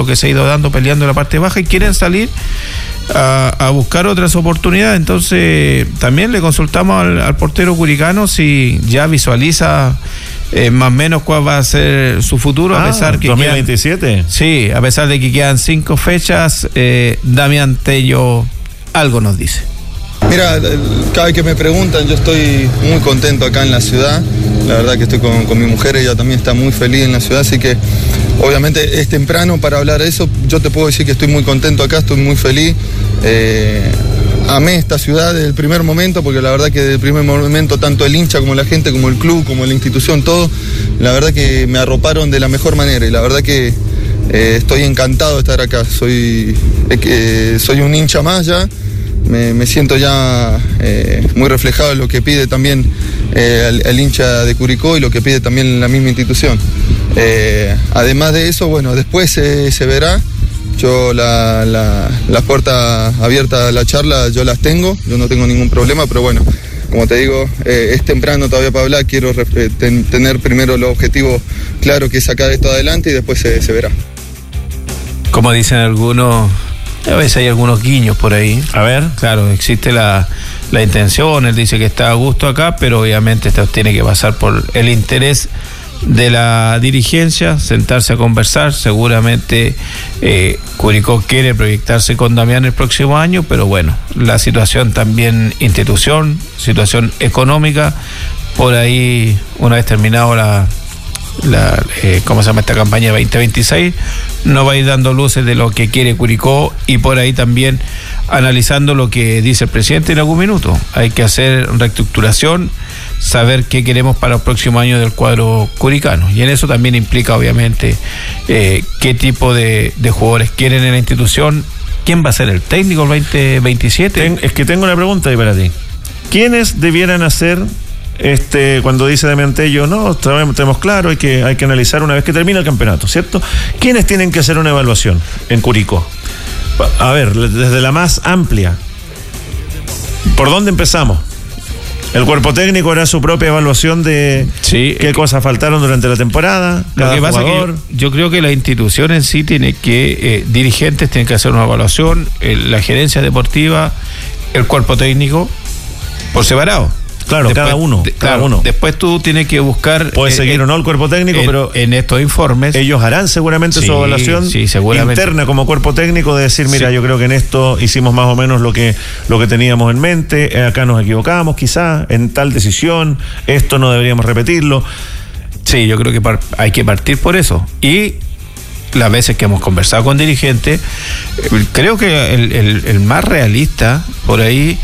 lo que se ha ido dando peleando en la parte baja, y quieren salir a buscar otras oportunidades. Entonces también le consultamos al portero curicano si ya visualiza más o menos cuál va a ser su futuro, a pesar que 2027. Sí, a pesar de que quedan 5 fechas, Damián Tello algo nos dice. Mira, cada vez que me preguntan, yo estoy muy contento acá en la ciudad. La verdad que estoy con mi mujer, ella también está muy feliz en la ciudad, así que obviamente es temprano para hablar de eso. Yo te puedo decir que estoy muy contento acá, estoy muy feliz. Amé esta ciudad desde el primer momento, porque la verdad que desde el primer momento tanto el hincha como la gente, como el club, como la institución, todo, la verdad que me arroparon de la mejor manera, y la verdad que estoy encantado de estar acá. Soy un hincha más ya. Me siento ya muy reflejado en lo que pide también el hincha de Curicó y lo que pide también la misma institución. Además de eso, bueno, después se verá. Yo las puertas abiertas a la charla yo las tengo, yo no tengo ningún problema, pero bueno, como te digo, es temprano todavía para hablar. Quiero tener primero los objetivos claros, que es sacar esto adelante, y después se verá. Como dicen algunos, a veces hay algunos guiños por ahí. A ver. Claro, existe la intención, él dice que está a gusto acá, pero obviamente esto tiene que pasar por el interés de la dirigencia, sentarse a conversar. Seguramente Curicó quiere proyectarse con Damián el próximo año, pero bueno, la situación también situación económica, por ahí, una vez terminado ¿cómo se llama esta campaña 2026? No va a ir dando luces de lo que quiere Curicó, y por ahí también analizando lo que dice el presidente en algún minuto. Hay que hacer reestructuración, saber qué queremos para los próximos años del cuadro curicano, y en eso también implica obviamente qué tipo de jugadores quieren en la institución, quién va a ser el técnico el 2027. Es que tengo una pregunta ahí para ti. ¿Quiénes debieran hacer cuando dice Damián Tello, no, tenemos claro, hay que analizar una vez que termine el campeonato, ¿cierto? ¿Quiénes tienen que hacer una evaluación en Curicó? A ver, desde la más amplia, ¿por dónde empezamos? El cuerpo técnico hará su propia evaluación de qué cosas faltaron durante la temporada. Lo que pasa es que yo creo que la institución en sí tiene que, dirigentes tienen que hacer una evaluación, la gerencia deportiva, el cuerpo técnico, por separado. Claro, después, cada uno. Después tú tienes que buscar... Puede seguir o no el cuerpo técnico, pero en estos informes... Ellos harán seguramente su evaluación interna como cuerpo técnico, de decir, mira, yo creo que en esto hicimos más o menos lo que teníamos en mente, acá nos equivocamos quizás, en tal decisión, esto no deberíamos repetirlo. Sí, yo creo que hay que partir por eso. Y las veces que hemos conversado con dirigentes, creo que el más realista por ahí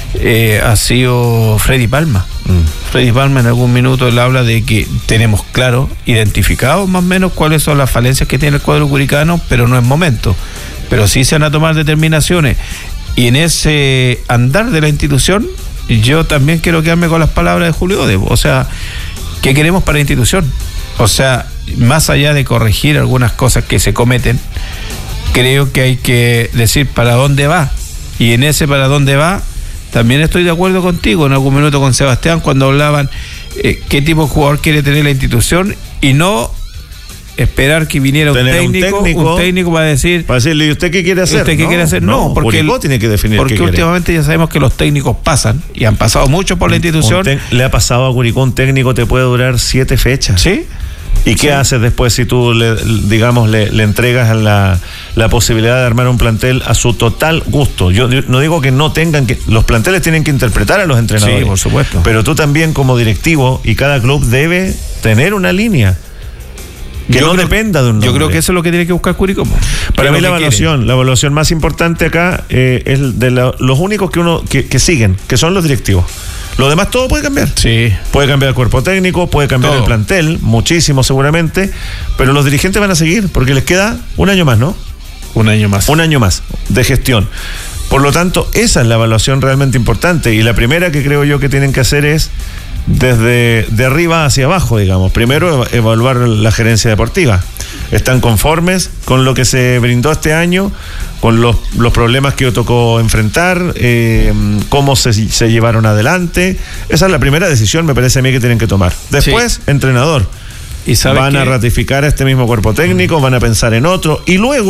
ha sido Freddy Palma. Freddy Palma en algún minuto él habla de que tenemos claro, identificado más o menos cuáles son las falencias que tiene el cuadro curicano, pero no es momento. Pero sí se van a tomar determinaciones, y en ese andar de la institución yo también quiero quedarme con las palabras de Julio Debo. O sea, ¿qué queremos para la institución? O sea, más allá de corregir algunas cosas que se cometen, creo que hay que decir para dónde va, y en ese para dónde va también estoy de acuerdo contigo en algún minuto con Sebastián cuando hablaban qué tipo de jugador quiere tener la institución, y no esperar que viniera un técnico para decirle, ¿y usted qué quiere hacer? ¿Usted qué quiere hacer? No, porque tiene que definir, porque últimamente ya sabemos que los técnicos pasan, y han pasado muchos por la institución. Le ha pasado a Curicó, un técnico te puede durar 7 fechas. ¿Sí? ¿Y qué haces después si tú le entregas la posibilidad de armar un plantel a su total gusto? Yo no digo que no tengan que... Los planteles tienen que interpretar a los entrenadores. Sí, por supuesto. Pero tú también como directivo, y cada club debe tener una línea que no dependa de un nombre. Yo creo que eso es lo que tiene que buscar Curicó. Para mí la evaluación más importante acá es de los únicos que siguen, que son los directivos. Lo demás todo puede cambiar. Sí. Puede cambiar el cuerpo técnico, puede cambiar el plantel, muchísimo seguramente, pero los dirigentes van a seguir porque les queda un año más, ¿no? Un año más de gestión. Por lo tanto, esa es la evaluación realmente importante, y la primera que creo yo que tienen que hacer es desde de arriba hacia abajo, digamos. Primero, evaluar la gerencia deportiva. ¿Están conformes con lo que se brindó este año? Con los problemas que tocó enfrentar, cómo se llevaron adelante. Esa es la primera decisión, me parece a mí, que tienen que tomar. Después, entrenador. ¿Y van a ratificar a este mismo cuerpo técnico? ¿Van a pensar en otro? Y luego